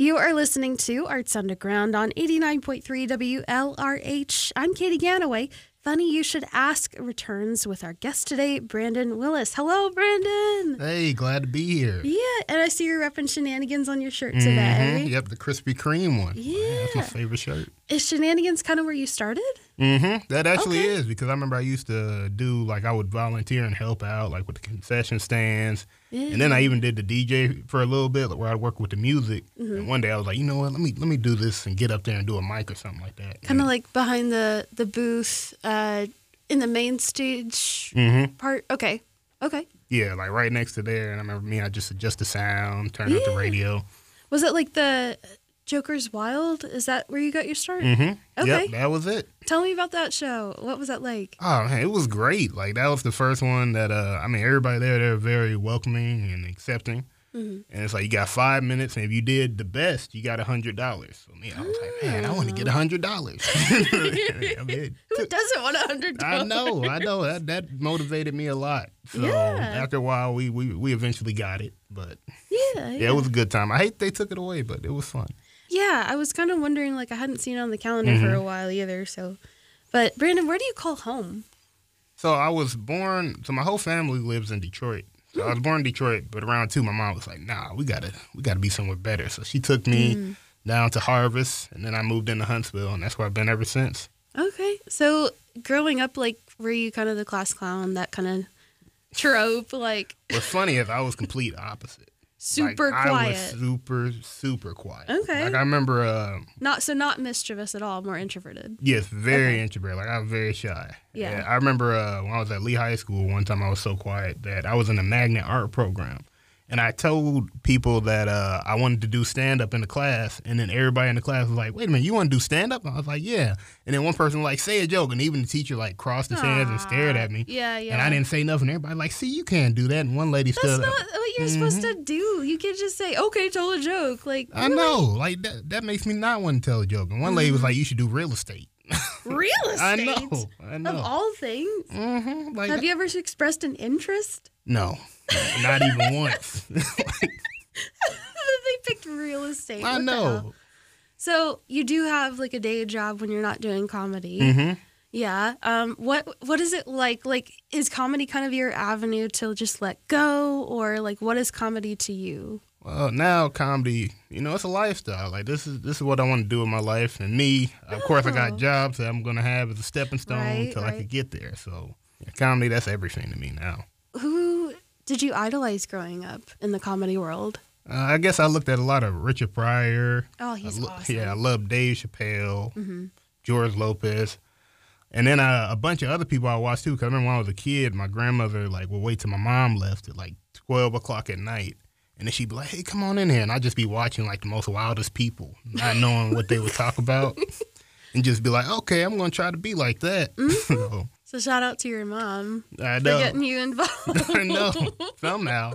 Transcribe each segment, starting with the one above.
You are listening to Arts Underground on 89.3 WLRH. I'm Katie Ganaway. Funny You Should Ask returns with our guest today, Brandon Willis. Hello, Brandon. Hey, glad to be here. Yeah, and I see you're repping Shenanigans on your shirt today. Yep, the Krispy Kreme one. Yeah. That's my favorite shirt. Is Shenanigans kind of where you started? That actually is, because I remember I used to do, like, I would volunteer and help out, like, with the concession stands. Yeah. And then I even did the DJ for a little bit, like, where I'd work with the music. And one day I was like, you know what, let me do this and get up there and do a mic or something like that. Kind of like behind the booth in the main stage part? Okay. Yeah, like right next to there. And I remember I just adjust the sound, turn up the radio. Was it like the Joker's Wild? Is that where you got your start? Okay. Okay. Yep, that was it. Tell me about that show. What was that like? Oh, man, it was great. Like, that was the first one that, everybody there, they're very welcoming and accepting. And it's like, you got 5 minutes, and if you did the best, you got $100. So, me, I was like, man, I want to get $100. Who doesn't want $100? I know. That motivated me a lot. So, after a while, we eventually got it. But, Yeah, it was a good time. I hate they took it away, but it was fun. Yeah, I was kind of wondering, like, I hadn't seen it on the calendar for a while either, so. But, Brandon, where do you call home? So, I was born, my whole family lives in Detroit. So I was born in Detroit, but around 2, my mom was like, nah, we gotta be somewhere better. So she took me down to Harvest, and then I moved into Huntsville, and that's where I've been ever since. Okay. So, growing up, like, were you kind of the class clown, that kind of trope, like? What's funny is I was complete opposite. Super quiet. quiet. I was super quiet. Okay. Like, I remember... Not mischievous at all, more introverted. Yes, very introverted. Like, I was very shy. Yeah. I remember when I was at Lee High School, one time I was so quiet that I was in a magnet art program. And I told people that I wanted to do stand-up in the class, and then everybody in the class was like, wait a minute, you want to do stand-up? I was like, yeah. And then one person was like, say a joke, and even the teacher, like, crossed his hands and stared at me. Yeah. And I didn't say nothing. Everybody like, see, you can't do that. And one lady stood That's up. not what you're supposed to do. You could just say, okay, tell a joke. Like, I know. Like, that makes me not want to tell a joke. And one lady was like, you should do real estate. Real estate? I know. Of all things? Like, Have you ever expressed an interest? No, not even once. They picked real estate. I What the know. hell? So you do have like a day job when you're not doing comedy. Yeah. What is it like? Like, is comedy kind of your avenue to just let go, or like, what is comedy to you? Well, now comedy, it's a lifestyle. Like, this is what I want to do in my life. And me, of course, I got jobs that I'm going to have as a stepping stone till I could get there. So comedy, that's everything to me now. Who did you idolize growing up in the comedy world? I guess I looked at a lot of Richard Pryor. Oh, he's awesome. Yeah, I love Dave Chappelle, George Lopez. And then a bunch of other people I watched, too, because I remember when I was a kid, my grandmother, like, would wait till my mom left at, like, 12 o'clock at night. And then she'd be like, hey, come on in here. And I'd just be watching, like, the most wildest people, not knowing what they would talk about. And just be like, okay, I'm going to try to be like that. So shout out to your mom I for know. getting you involved. I know, somehow.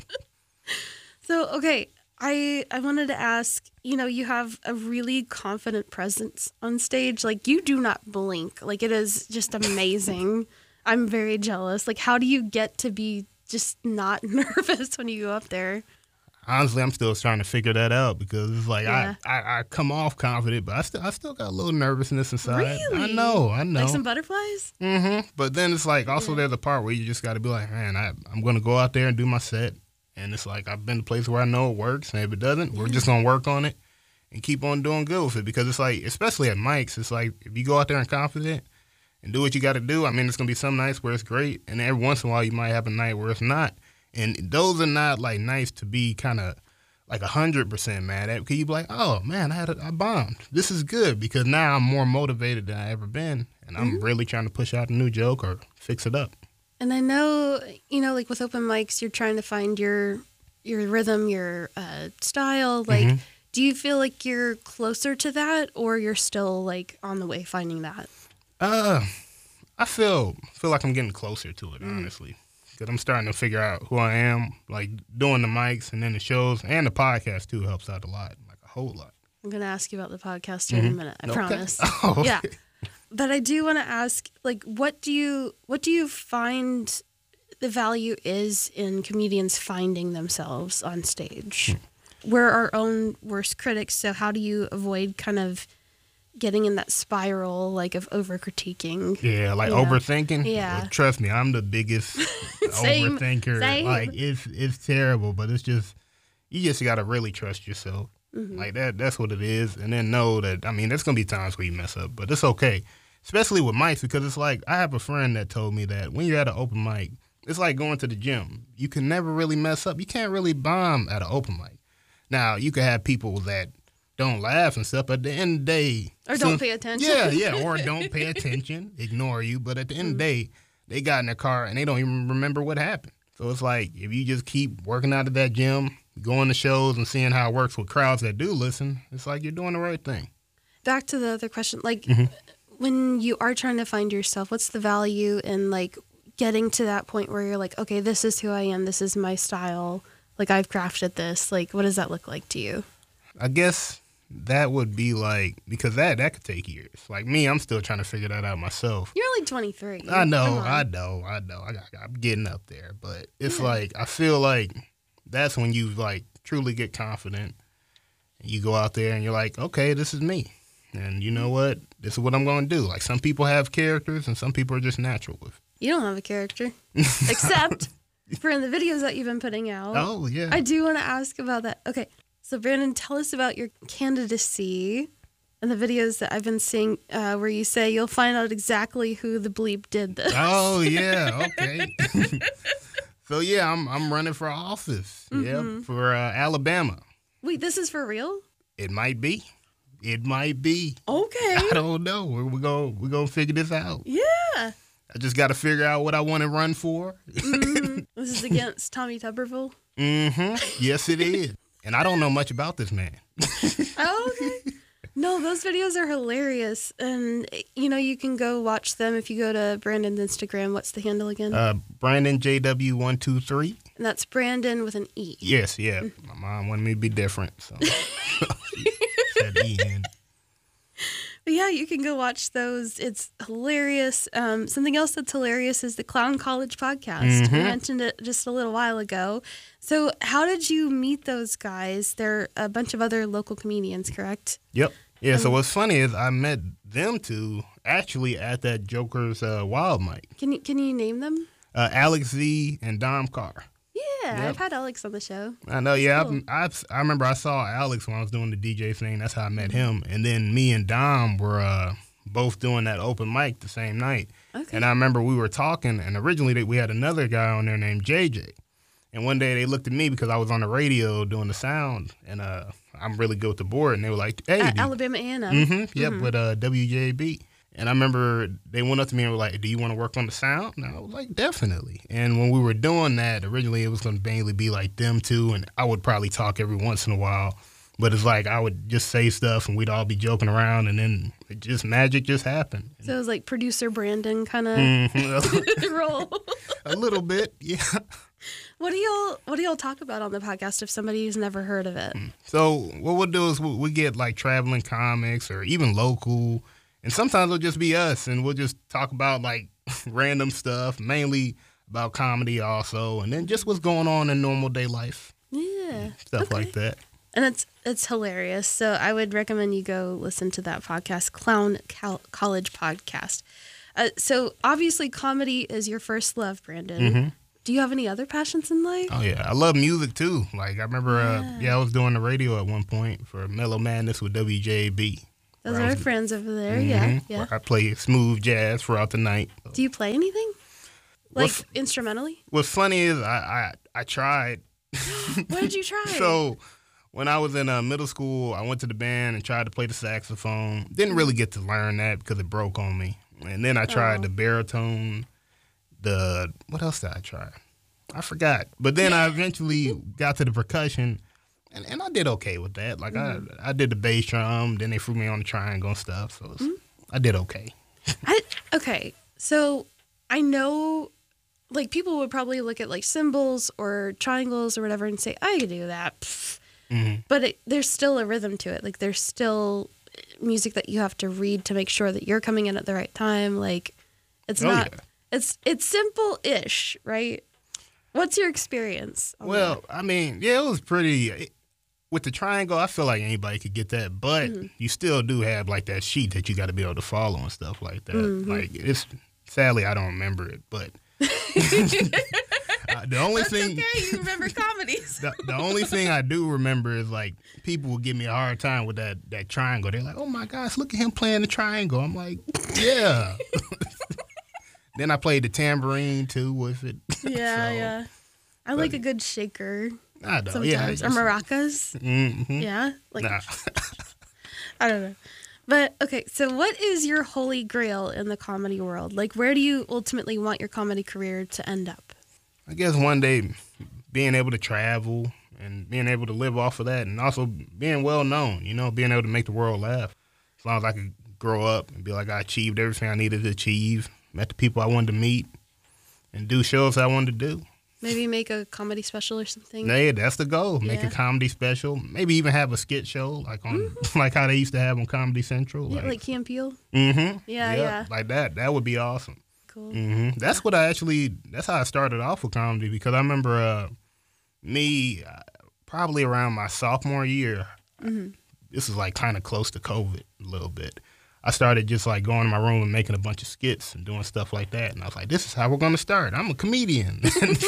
So, okay, I wanted to ask, you have a really confident presence on stage. Like, you do not blink. Like, it is just amazing. I'm very jealous. Like, how do you get to be just not nervous when you go up there? Honestly, I'm still trying to figure that out, because it's like I come off confident, but I still got a little nervousness inside. Really? I know. Like some butterflies? But then it's like also there's a part where you just got to be like, man, I'm going to go out there and do my set. And it's like I've been to places where I know it works, and if it doesn't, we're just going to work on it and keep on doing good with it. Because it's like, especially at mics, it's like if you go out there and confident and do what you got to do, I mean, it's going to be some nights where it's great, and every once in a while you might have a night where it's not. And those are not, like, nice to be kind of, like, 100% mad at, because you be like, oh, man, I bombed. This is good, because now I'm more motivated than I ever been, and I'm really trying to push out a new joke or fix it up. And I know, like with open mics, you're trying to find your rhythm, your style. Like, do you feel like you're closer to that, or you're still, like, on the way finding that? I feel like I'm getting closer to it, honestly. Because I'm starting to figure out who I am, like doing the mics and then the shows, and the podcast too helps out a lot, like a whole lot. I'm going to ask you about the podcast here in a minute, I promise. Oh, okay. Yeah. But I do want to ask, like, what do you find the value is in comedians finding themselves on stage? we're our own worst critics. So how do you avoid kind of getting in that spiral, like, of over critiquing? Yeah, like overthinking. Yeah. Well, trust me, I'm the biggest Same. overthinker. Same. Like it's terrible, but it's just you just gotta really trust yourself. Like that's what it is, and then know that there's gonna be times where you mess up, but it's okay. Especially with mics, because it's like I have a friend that told me that when you're at an open mic, it's like going to the gym. You can never really mess up. You can't really bomb at an open mic. Now you can have people that don't laugh and stuff, but at the end of the day, Or don't pay attention. Yeah, or don't pay attention, ignore you. But at the end of the day, they got in their car and they don't even remember what happened. So it's like if you just keep working out of that gym, going to shows and seeing how it works with crowds that do listen, it's like you're doing the right thing. Back to the other question, like, when you are trying to find yourself, what's the value in, like, getting to that point where you're like, okay, this is who I am, this is my style, like, I've crafted this. Like, what does that look like to you? I guess that would be like, because that could take years. Like me, I'm still trying to figure that out myself. You're only 23. I know. Come on. I'm getting up there, but it's like I feel like that's when you like truly get confident. And you go out there and you're like, okay, this is me, and you know what? This is what I'm going to do. Like some people have characters, and some people are just natural with. You don't have a character, except for in the videos that you've been putting out. Oh yeah. I do want to ask about that. Okay, so Brandon, tell us about your candidacy and the videos that I've been seeing where you say you'll find out exactly who the bleep did this. Oh yeah, okay. So yeah, I'm running for office. Yeah, for Alabama. Wait, this is for real? It might be. It might be. Okay. I don't know. We're gonna figure this out. Yeah. I just got to figure out what I want to run for. This is against Tommy Tuberville? Yes, it is. And I don't know much about this man. Oh, okay. No, those videos are hilarious. And, you can go watch them if you go to Brandon's Instagram. What's the handle again? Brandon JW123. And that's Brandon with an E. Yes, yeah. My mom wanted me to be different, so she said E in. But yeah, you can go watch those. It's hilarious. Something else that's hilarious is the Clown College podcast. We mentioned it just a little while ago. So how did you meet those guys? They're a bunch of other local comedians, correct? Yep. Yeah, so what's funny is I met them two actually at that Joker's Wild Mic. Can you name them? Alex Z and Dom Carr. Yeah, Yep. I've had Alex on the show. I know, yeah. Cool. I remember I saw Alex when I was doing the DJ thing. That's how I met him. And then me and Dom were both doing that open mic the same night. Okay. And I remember we were talking, and originally we had another guy on there named JJ. And one day they looked at me because I was on the radio doing the sound, and I'm really good with the board. And they were like, hey. Alabama A&M. Yep, with WJB. And I remember they went up to me and were like, do you want to work on the sound? And I was like, definitely. And when we were doing that, originally it was going to mainly be like them two, and I would probably talk every once in a while. But it's like I would just say stuff and we'd all be joking around, and then magic just happened. So it was like producer Brandon kind of role. A little bit, yeah. What do y'all talk about on the podcast if somebody's never heard of it? So what we'll do is we get like traveling comics or even local, and sometimes it'll just be us, and we'll just talk about like random stuff, mainly about comedy also, and then just what's going on in normal day life. Yeah. Stuff like that. And it's hilarious. So I would recommend you go listen to that podcast, College Podcast. So obviously comedy is your first love, Brandon. Do you have any other passions in life? Oh yeah, I love music too. Like I remember, I was doing the radio at one point for Mellow Madness with WJB. Those are our friends over there. Yeah. Where I play smooth jazz throughout the night. Do you play anything? Like instrumentally? What's funny is I tried. What did you try? So when I was in middle school, I went to the band and tried to play the saxophone. Didn't really get to learn that because it broke on me. And then I tried the baritone. What else did I try? I forgot. But then I eventually got to the percussion, and I did okay with that. Like I did the bass drum. Then they threw me on the triangle and stuff. So I did okay. Okay, so I know, like, people would probably look at like cymbals or triangles or whatever and say, I could do that. But there's still a rhythm to it. Like, there's still music that you have to read to make sure that you're coming in at the right time. Like, it's not. Yeah. It's simple-ish, right? What's your experience on that? I mean, yeah, it was pretty. with the triangle, I feel like anybody could get that, but you still do have like that sheet that you got to be able to follow and stuff like that. Like it's sadly I don't remember it, but the only thing okay, you remember comedies. the only thing I do remember is like people would give me a hard time with that triangle. They're like, "Oh my gosh, look at him playing the triangle." I'm like, "Yeah." Then I played the tambourine too with it. Yeah, yeah. I like a good shaker. I know, Sometimes. yeah. Or maracas. Mm-hmm. Yeah. Like Nah. I don't know. But okay, so what is your holy grail in the comedy world? Like where do you ultimately want your comedy career to end up? I guess one day being able to travel and being able to live off of that, and also being well known, being able to make the world laugh. As long as I could grow up and be like, I achieved everything I needed to achieve, met the people I wanted to meet, and do shows I wanted to do. Maybe make a comedy special or something. Yeah, that's the goal. Make a comedy special. Maybe even have a skit show like on like how they used to have on Comedy Central. Yeah, like Key and Peele. Mm-hmm. Yeah. Like that. That would be awesome. Cool. Mm-hmm. That's how I started off with comedy, because I remember probably around my sophomore year. This is like kind of close to COVID a little bit. I started just like going to my room and making a bunch of skits and doing stuff like that. And I was like, this is how we're going to start. I'm a comedian.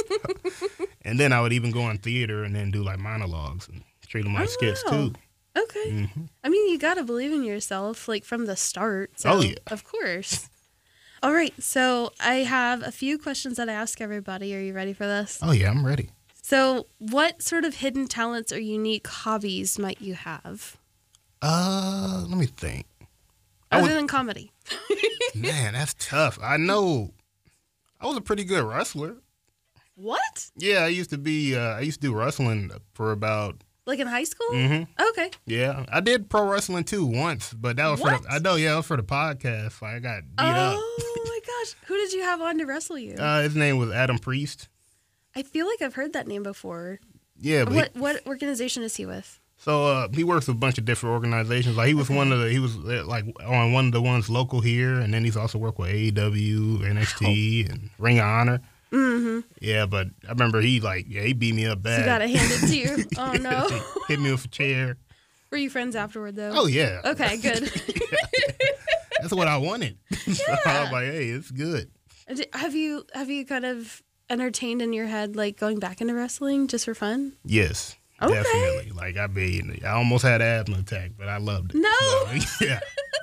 And then I would even go in theater and then do like monologues and treat them like skits too. Okay. I mean, you got to believe in yourself like from the start. So, of course. All right. So I have a few questions that I ask everybody. Are you ready for this? Oh, yeah, I'm ready. So what sort of hidden talents or unique hobbies might you have? Let me think. Other than comedy. Man, that's tough. I know I was a pretty good wrestler. What? Yeah, I used to do wrestling for about... Like in high school? Mm-hmm. Okay. Yeah, I did pro wrestling too once, but that was that was for the podcast. Like I got beat up. Oh my gosh. Who did you have on to wrestle you? His name was Adam Priest. I feel like I've heard that name before. Yeah, but what organization is he with? So he works with a bunch of different organizations. Like he was like on one of the ones local here, and then he's also worked with AEW, NXT, and Ring of Honor. Mm-hmm. Yeah, but I remember he beat me up bad. So you got to hand it to you. Oh no! Hit me with a chair. Were you friends afterward though? Oh yeah. Okay, good. That's what I wanted. Yeah. So I was like, hey, it's good. Have you kind of entertained in your head like going back into wrestling just for fun? Yes. Okay. Definitely. Like I almost had an asthma attack, but I loved it. No. So, yeah.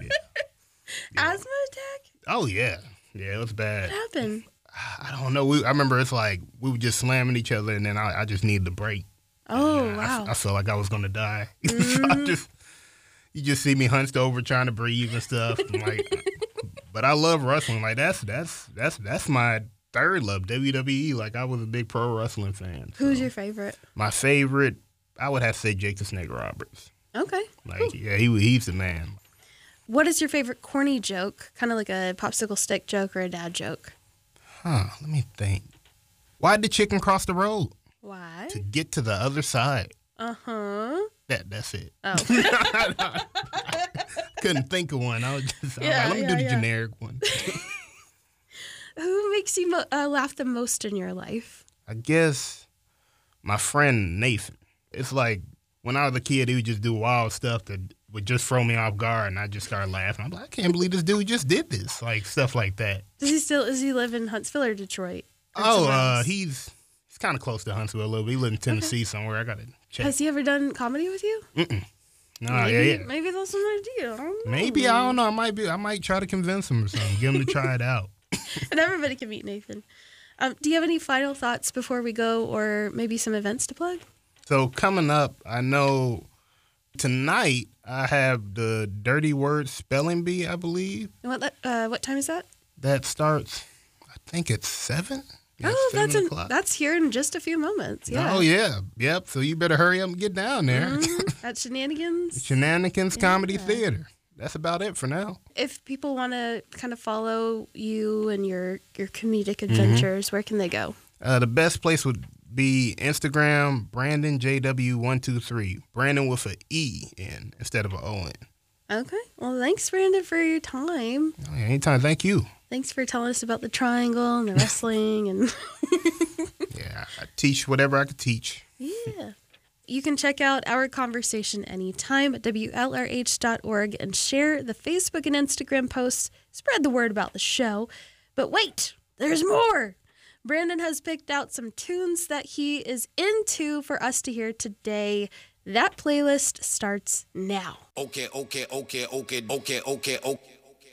Asthma attack? Oh yeah. Yeah, it was bad. What happened? I don't know. I remember it's like we were just slamming each other, and then I just needed a break. Oh, And, wow. I felt like I was gonna die. So you just see me hunched over trying to breathe and stuff. I'm like, but I love wrestling. Like that's my third love, WWE. Like I was a big pro wrestling fan. So. Who's your favorite? My favorite, I would have to say Jake the Snake Roberts. Okay. Like, Cool. yeah, he's the man. What is your favorite corny joke? Kind of like a popsicle stick joke or a dad joke? Let me think. Why did the chicken cross the road? Why? To get to the other side. Uh-huh. That's it. Oh. Couldn't think of one. I was just Yeah, let me do the generic one. Who makes you laugh the most in your life? I guess my friend Nathan. It's like when I was a kid, he would just do wild stuff that would just throw me off guard, and I just started laughing. I'm like, I can't believe this dude just did this. Like stuff like that. Does he live in Huntsville or Detroit? Or somewhere else? He's kind of close to Huntsville a little bit. He lives in Tennessee somewhere. I gotta check. Has he ever done comedy with you? No, Maybe that's an idea. I don't know. Maybe, I don't know. I might try to convince him or something. Get him to try it out. And everybody can meet Nathan. Do you have any final thoughts before we go, or maybe some events to plug? So coming up, I know tonight I have the Dirty Word Spelling Bee, I believe. What time is that? That starts, I think it's 7. Yeah, Oh, 7 o'clock. that's here in just a few moments. Yeah. Oh, yeah. Yep. So you better hurry up and get down there. At Shenanigans. Shenanigans Comedy Theater. That's about it for now. If people want to kind of follow you and your comedic adventures, where can they go? The best place would be Instagram, Brandon JW123. Brandon with an E in instead of an O in. Okay. Well, thanks, Brandon, for your time. Oh, yeah, anytime. Thank you. Thanks for telling us about the triangle and the wrestling and Yeah, I teach whatever I could teach. yeah. You can check out our conversation anytime at WLRH.org and share the Facebook and Instagram posts. Spread the word about the show. But wait, there's more. Brandon has picked out some tunes that he is into for us to hear today. That playlist starts now. Okay.